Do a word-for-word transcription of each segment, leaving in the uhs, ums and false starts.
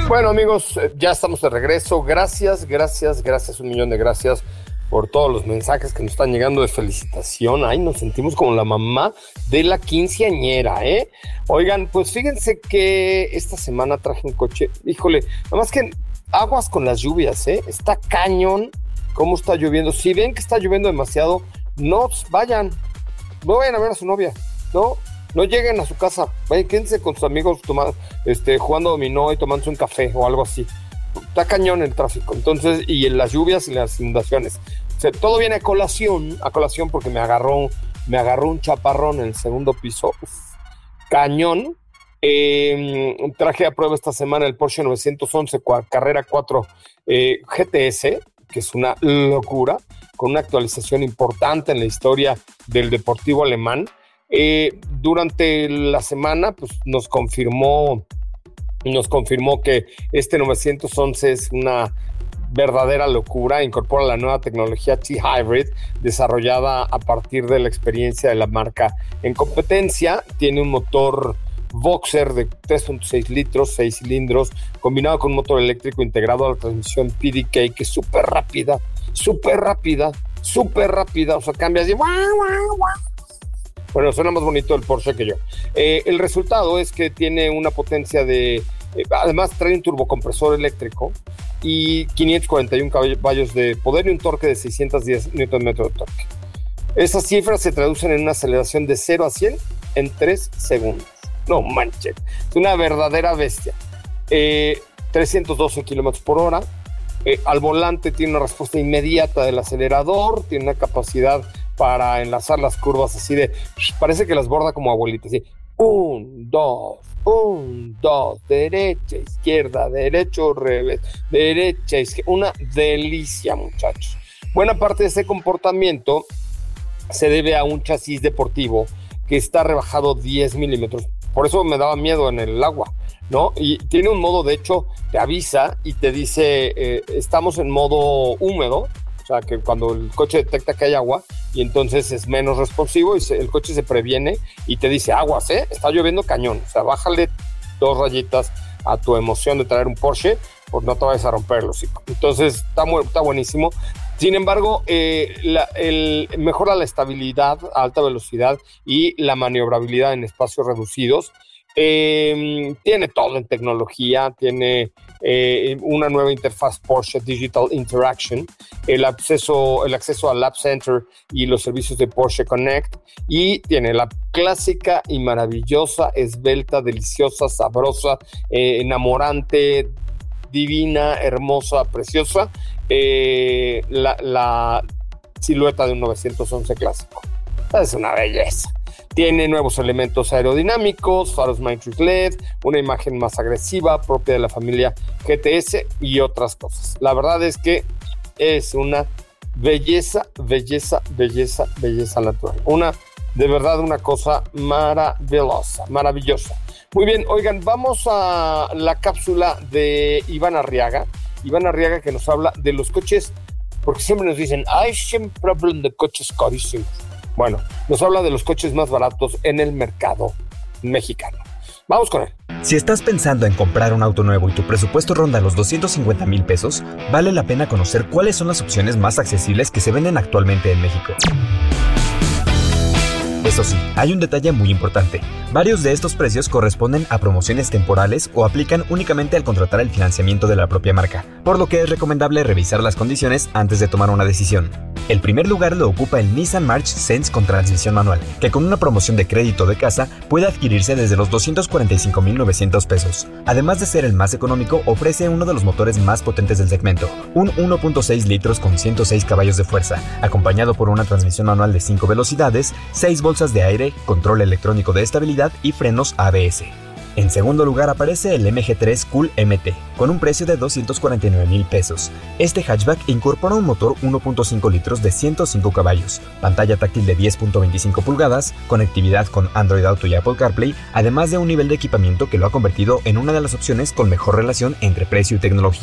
Bueno, amigos, ya estamos de regreso. Gracias, gracias, gracias, un millón de gracias por todos los mensajes que nos están llegando de felicitación. Ay, nos sentimos como la mamá de la quinceañera, ¿eh? Oigan, pues fíjense que esta semana traje un coche, híjole, nada más que aguas con las lluvias, ¿eh? Está cañón cómo está lloviendo. Si ven que está lloviendo demasiado, no vayan, no vayan a ver a su novia, ¿no? No lleguen a su casa, vayan, quédense con sus amigos tomando, este, jugando dominó y tomándose un café o algo así. Está cañón el tráfico, entonces, y en las lluvias y las inundaciones. O sea, todo viene a colación, a colación porque me agarró, me agarró un chaparrón en el segundo piso. Uf, cañón. Eh, traje a prueba esta semana el Porsche novecientos once Carrera cuatro eh, G T S, que es una locura, con una actualización importante en la historia del deportivo alemán. Eh, durante la semana pues, nos confirmó nos confirmó que este novecientos once es una verdadera locura. Incorpora la nueva tecnología T-Hybrid desarrollada a partir de la experiencia de la marca en competencia. Tiene un motor Boxer de tres punto seis litros, seis cilindros, combinado con un motor eléctrico integrado a la transmisión P D K, que es súper rápida, súper rápida, súper rápida. O sea, cambias y... Bueno, suena más bonito el Porsche que yo. Eh, el resultado es que tiene una potencia de... Eh, además trae un turbocompresor eléctrico y quinientos cuarenta y uno caballos de poder y un torque de seiscientos diez newton metros de torque. Esas cifras se traducen en una aceleración de cero a cien en tres segundos. No manches, es una verdadera bestia. Eh, trescientos doce kilómetros por hora. Eh, al volante tiene una respuesta inmediata del acelerador, tiene una capacidad para enlazar las curvas así de, parece que las borda como abuelita, así, un, dos, un, dos, derecha, izquierda, derecho, revés, derecha, izquierda, una delicia, muchachos. Buena parte de ese comportamiento se debe a un chasis deportivo que está rebajado diez milímetros, por eso me daba miedo en el agua, ¿no? Y tiene un modo, de hecho, te avisa y te dice, eh, estamos en modo húmedo. O sea, que cuando el coche detecta que hay agua y entonces es menos responsivo y se, el coche se previene y te dice, aguas, ¿eh? Está lloviendo cañón. O sea, bájale dos rayitas a tu emoción de traer un Porsche, pues no te vayas a romper el hocico. Entonces, está, muy, está buenísimo. Sin embargo, eh, la, el, mejora la estabilidad a alta velocidad y la maniobrabilidad en espacios reducidos. Eh, tiene todo en tecnología, tiene eh, una nueva interfaz Porsche Digital Interaction, el acceso, el acceso al App Center y los servicios de Porsche Connect, y tiene la clásica y maravillosa, esbelta, deliciosa, sabrosa, eh, enamorante, divina, hermosa, preciosa, eh, la, la silueta de un novecientos once clásico. Es una belleza. Tiene nuevos elementos aerodinámicos, faros Matrix L E D, una imagen más agresiva propia de la familia G T S y otras cosas. La verdad es que es una belleza, belleza, belleza, belleza natural. Una, de verdad, una cosa maravillosa, maravillosa. Muy bien, oigan, vamos a la cápsula de Iván Arriaga. Iván Arriaga, que nos habla de los coches, porque siempre nos dicen, hay siempre hablan de coches carísimos. Bueno, nos habla de los coches más baratos en el mercado mexicano. Vamos con él. Si estás pensando en comprar un auto nuevo y tu presupuesto ronda los doscientos cincuenta mil pesos, vale la pena conocer cuáles son las opciones más accesibles que se venden actualmente en México. Eso sí, hay un detalle muy importante. Varios de estos precios corresponden a promociones temporales o aplican únicamente al contratar el financiamiento de la propia marca, por lo que es recomendable revisar las condiciones antes de tomar una decisión. El primer lugar lo ocupa el Nissan March Sense con transmisión manual, que con una promoción de crédito de casa puede adquirirse desde los doscientos cuarenta y cinco mil novecientos pesos. Además de ser el más económico, ofrece uno de los motores más potentes del segmento, un uno punto seis litros con ciento seis caballos de fuerza, acompañado por una transmisión manual de cinco velocidades, seis bolsas de aire, control electrónico de estabilidad y frenos A B S. En segundo lugar aparece el M G tres Cool M T, con un precio de doscientos cuarenta y nueve mil pesos. Este hatchback incorpora un motor uno punto cinco litros de ciento cinco caballos, pantalla táctil de diez punto veinticinco pulgadas, conectividad con Android Auto y Apple CarPlay, además de un nivel de equipamiento que lo ha convertido en una de las opciones con mejor relación entre precio y tecnología.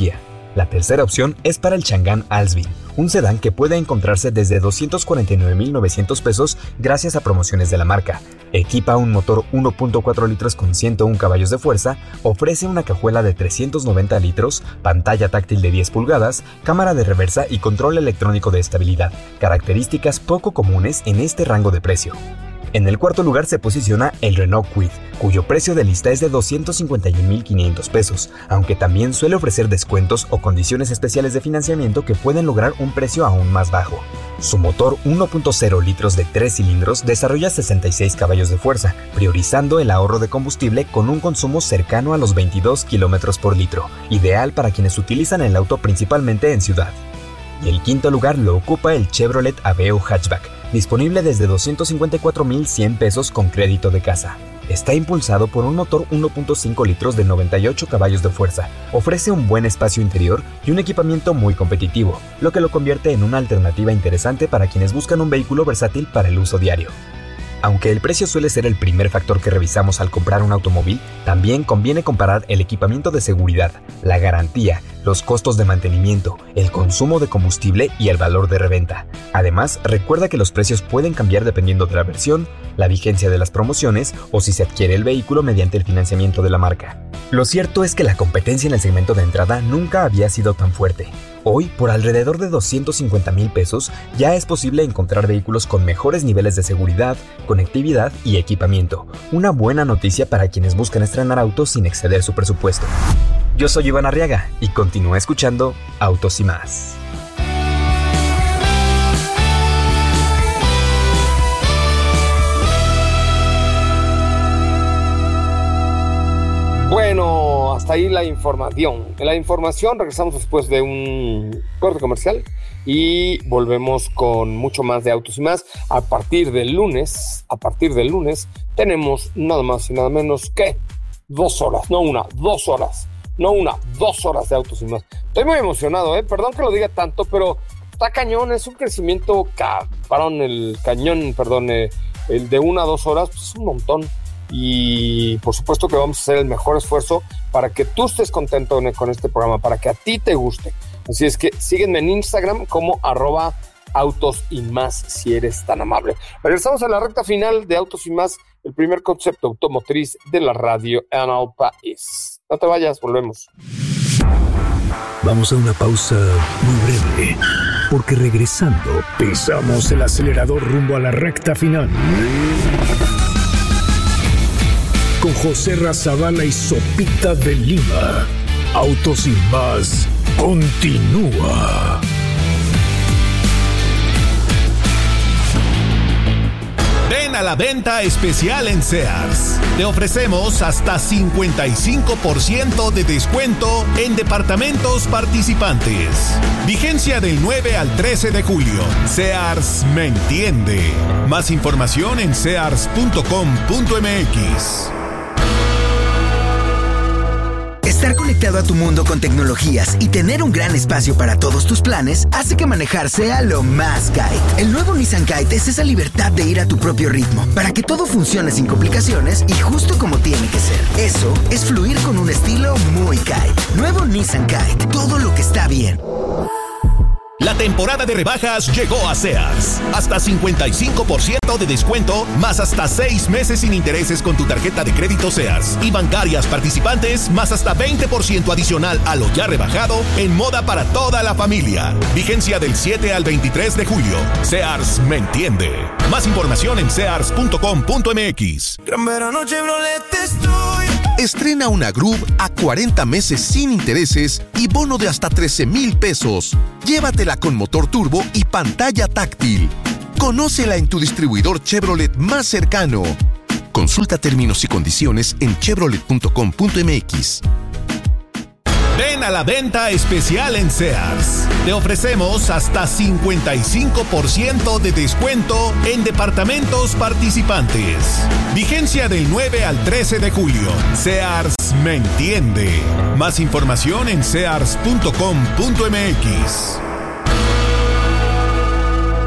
La tercera opción es para el Chang'an Alsvin, un sedán que puede encontrarse desde doscientos cuarenta y nueve mil novecientos pesos gracias a promociones de la marca. Equipa un motor uno punto cuatro litros con ciento uno caballos de fuerza, ofrece una cajuela de trescientos noventa litros, pantalla táctil de diez pulgadas, cámara de reversa y control electrónico de estabilidad, características poco comunes en este rango de precio. En el cuarto lugar se posiciona el Renault Kwid, cuyo precio de lista es de doscientos cincuenta y un mil quinientos pesos, aunque también suele ofrecer descuentos o condiciones especiales de financiamiento que pueden lograr un precio aún más bajo. Su motor uno punto cero litros de tres cilindros desarrolla sesenta y seis caballos de fuerza, priorizando el ahorro de combustible con un consumo cercano a los veintidós kilómetros por litro, ideal para quienes utilizan el auto principalmente en ciudad. Y el quinto lugar lo ocupa el Chevrolet Aveo Hatchback, disponible desde doscientos cincuenta y cuatro mil cien pesos con crédito de casa. Está impulsado por un motor uno punto cinco litros de noventa y ocho caballos de fuerza, ofrece un buen espacio interior y un equipamiento muy competitivo, lo que lo convierte en una alternativa interesante para quienes buscan un vehículo versátil para el uso diario. Aunque el precio suele ser el primer factor que revisamos al comprar un automóvil, también conviene comparar el equipamiento de seguridad, la garantía, los costos de mantenimiento, el consumo de combustible y el valor de reventa. Además, recuerda que los precios pueden cambiar dependiendo de la versión, la vigencia de las promociones o si se adquiere el vehículo mediante el financiamiento de la marca. Lo cierto es que la competencia en el segmento de entrada nunca había sido tan fuerte. Hoy, por alrededor de doscientos cincuenta mil pesos, ya es posible encontrar vehículos con mejores niveles de seguridad, conectividad y equipamiento. Una buena noticia para quienes buscan estrenar autos sin exceder su presupuesto. Yo soy Iván Arriaga y continúa escuchando Autos y Más. Bueno, hasta ahí la información. La información, regresamos después de un corte comercial y volvemos con mucho más de Autos y Más. A partir del lunes, a partir del lunes, tenemos nada más y nada menos que dos horas, no una, dos horas, no una, dos horas de Autos y Más. Estoy muy emocionado, ¿eh? Perdón que lo diga tanto, pero está cañón, es un crecimiento cabrón, el cañón, perdón, eh, el de una a dos horas, pues es un montón. Y por supuesto que vamos a hacer el mejor esfuerzo para que tú estés contento con este programa, para que a ti te guste. Así es que sígueme en Instagram como arroba autos y más si eres tan amable. Regresamos a la recta final de Autos y Más, el primer concepto automotriz de la radio en el país. No te vayas, volvemos. Vamos a una pausa muy breve, porque regresando pisamos el acelerador rumbo a la recta final. Con José Razabala y Sopita de Lima. Autos y Más continúa. Ven a la venta especial en Sears. Te ofrecemos hasta cincuenta y cinco por ciento de descuento en departamentos participantes. Vigencia del nueve al trece de julio. Sears me entiende. Más información en sears punto com punto m x. Estar conectado a tu mundo con tecnologías y tener un gran espacio para todos tus planes hace que manejar sea lo más Kite. El nuevo Nissan Kite es esa libertad de ir a tu propio ritmo, para que todo funcione sin complicaciones y justo como tiene que ser. Eso es fluir con un estilo muy Kite. Nuevo Nissan Kite, todo lo que está bien. La temporada de rebajas llegó a Sears. Hasta cincuenta y cinco por ciento de descuento, más hasta seis meses sin intereses con tu tarjeta de crédito Sears. Y bancarias participantes, más hasta veinte por ciento adicional a lo ya rebajado en moda para toda la familia. Vigencia del siete al veintitrés de julio. Sears me entiende. Más información en sears punto com punto m x. Gran verano Chevrolet te estoy. Estrena una Groove a cuarenta meses sin intereses y bono de hasta trece mil pesos. Llévatela con motor turbo y pantalla táctil. Conócela en tu distribuidor Chevrolet más cercano. Consulta términos y condiciones en chevrolet punto com punto m x. Ven a la venta especial en Sears. Te ofrecemos hasta cincuenta y cinco por ciento de descuento en departamentos participantes. Vigencia del nueve al trece de julio. Sears me entiende. Más información en sears punto com punto m x.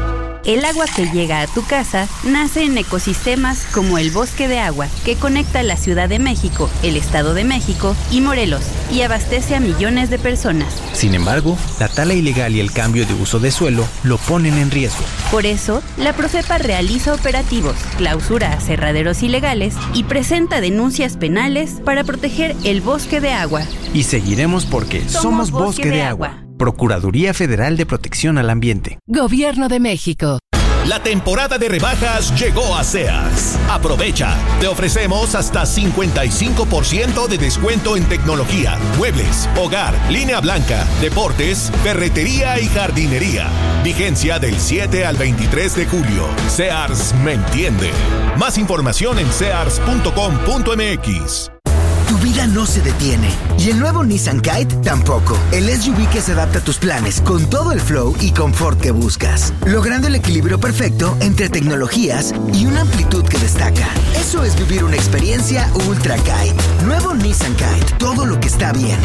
El agua que llega a tu casa nace en ecosistemas como el Bosque de Agua, que conecta la Ciudad de México, el Estado de México y Morelos, y abastece a millones de personas. Sin embargo, la tala ilegal y el cambio de uso de suelo lo ponen en riesgo. Por eso, la Profepa realiza operativos, clausura aserraderos ilegales y presenta denuncias penales para proteger el Bosque de Agua. Y seguiremos porque somos, somos Bosque, Bosque de, de Agua. Agua. Procuraduría Federal de Protección al Ambiente. Gobierno de México. La temporada de rebajas llegó a Sears. Aprovecha. Te ofrecemos hasta cincuenta y cinco por ciento de descuento en tecnología, muebles, hogar, línea blanca, deportes, ferretería y jardinería. Vigencia del siete al veintitrés de julio. Sears me entiende. Más información en sears punto com punto m x. Tu vida no se detiene y el nuevo Nissan Kite tampoco. El S U V que se adapta a tus planes con todo el flow y confort que buscas, logrando el equilibrio perfecto entre tecnologías y una amplitud que destaca. Eso es vivir una experiencia Ultra Kite. Nuevo Nissan Kite, todo lo que está bien.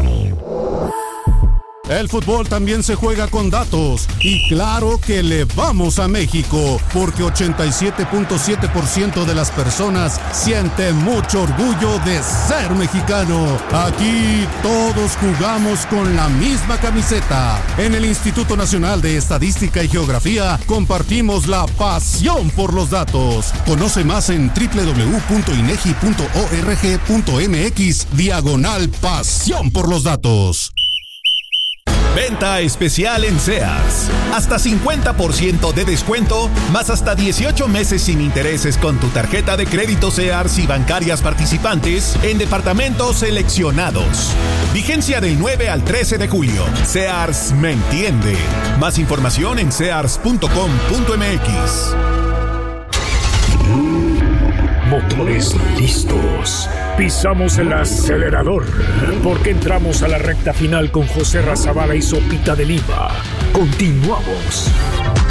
El fútbol también se juega con datos y claro que le vamos a México porque ochenta y siete punto siete por ciento de las personas sienten mucho orgullo de ser mexicano. Aquí todos jugamos con la misma camiseta. En el Instituto Nacional de Estadística y Geografía compartimos la pasión por los datos. Conoce más en doble u doble u doble u punto inegi punto org punto m x diagonal pasión por los datos. Venta especial en Sears. Hasta cincuenta por ciento de descuento, más hasta dieciocho meses sin intereses con tu tarjeta de crédito Sears y bancarias participantes en departamentos seleccionados. Vigencia del nueve al trece de julio. Sears me entiende. Más información en sears punto com punto m x. Motores listos. Pisamos el acelerador porque entramos a la recta final con José Razabala y Sopita de Lima. Continuamos.